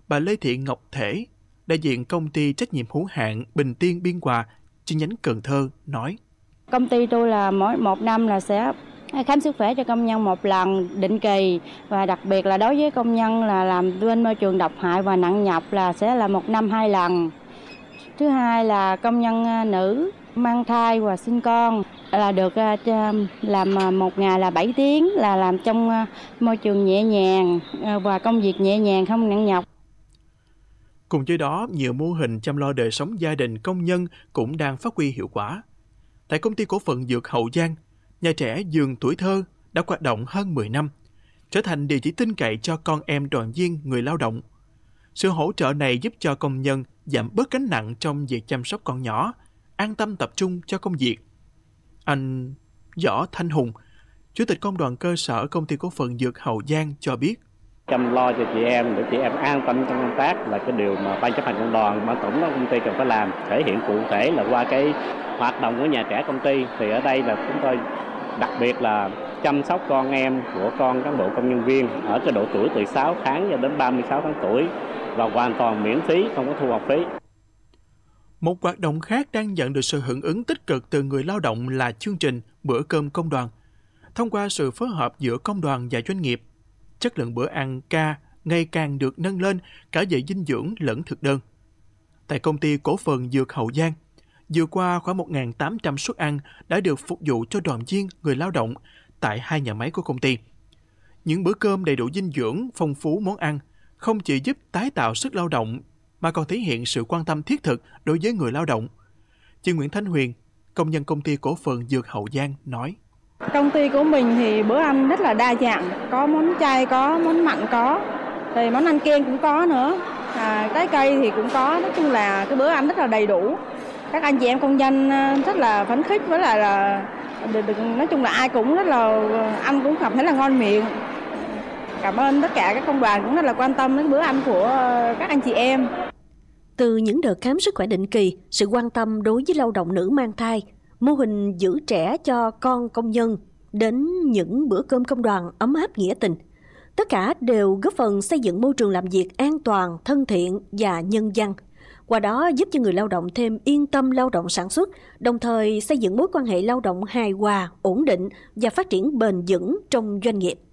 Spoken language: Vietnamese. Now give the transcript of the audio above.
bà Lê Thị Ngọc Thể, đại diện công ty trách nhiệm hữu hạn Bình Tiên Biên Hòa, chi nhánh Cần Thơ nói: Công ty tôi là mỗi một năm là sẽ khám sức khỏe cho công nhân một lần định kỳ, và đặc biệt là đối với công nhân là làm bên môi trường độc hại và nặng nhọc là sẽ là một năm 2 lần. Thứ hai là công nhân nữ mang thai và sinh con là được làm một ngày là 7 tiếng, là làm trong môi trường nhẹ nhàng và công việc nhẹ nhàng không nặng nhọc. Cùng với đó, nhiều mô hình chăm lo đời sống gia đình công nhân cũng đang phát huy hiệu quả. Tại công ty cổ phần Dược Hậu Giang, nhà trẻ Giường Tuổi Thơ đã hoạt động hơn 10 năm, trở thành địa chỉ tin cậy cho con em đoàn viên người lao động. Sự hỗ trợ này giúp cho công nhân giảm bớt gánh nặng trong việc chăm sóc con nhỏ, an tâm tập trung cho công việc. Anh Võ Thanh Hùng, Chủ tịch Công đoàn cơ sở Công ty cổ phần Dược Hậu Giang cho biết: chăm lo cho chị em để chị em an tâm trong công tác là cái điều mà ban chấp hành công đoàn, ban tổng công ty cần phải làm, thể hiện cụ thể là qua cái hoạt động của nhà trẻ công ty. Thì ở đây là chúng tôi đặc biệt là chăm sóc con em của con cán bộ công nhân viên ở cái độ tuổi từ 6 tháng cho đến 36 tháng tuổi và hoàn toàn miễn phí, không có thu học phí. Một hoạt động khác đang nhận được sự hưởng ứng tích cực từ người lao động là chương trình Bữa cơm công đoàn. Thông qua sự phối hợp giữa công đoàn và doanh nghiệp, chất lượng bữa ăn ca ngày càng được nâng lên cả về dinh dưỡng lẫn thực đơn. Tại công ty cổ phần Dược Hậu Giang, vừa qua khoảng 1.800 suất ăn đã được phục vụ cho đoàn viên người lao động tại 2 nhà máy của công ty. Những bữa cơm đầy đủ dinh dưỡng, phong phú món ăn không chỉ giúp tái tạo sức lao động mà còn thể hiện sự quan tâm thiết thực đối với người lao động. Chị Nguyễn Thanh Huyền, công nhân công ty cổ phần Dược Hậu Giang nói: Công ty của mình thì bữa ăn rất là đa dạng, có món chay có, món mặn có, thì món ăn kiêng cũng có nữa, trái cây thì cũng có. Nói chung là cái bữa ăn rất là đầy đủ. Các anh chị em công nhân rất là phấn khích, với lại là nói chung là ai cũng rất là ăn cũng cảm thấy là ngon miệng. Cảm ơn tất cả các công đoàn cũng rất là quan tâm đến bữa ăn của các anh chị em. Từ những đợt khám sức khỏe định kỳ, sự quan tâm đối với lao động nữ mang thai, mô hình giữ trẻ cho con công nhân, đến những bữa cơm công đoàn ấm áp nghĩa tình, tất cả đều góp phần xây dựng môi trường làm việc an toàn, thân thiện và nhân văn. Qua đó giúp cho người lao động thêm yên tâm lao động sản xuất, đồng thời xây dựng mối quan hệ lao động hài hòa, ổn định và phát triển bền vững trong doanh nghiệp.